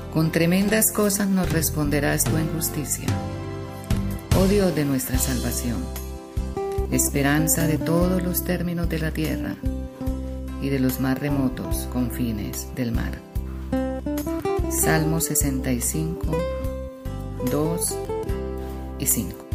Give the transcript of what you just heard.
Con tremendas cosas nos responderás tú en justicia, oh Dios de nuestra salvación, esperanza de todos los términos de la tierra y de los más remotos confines del mar. Salmo 65, 2 y 5.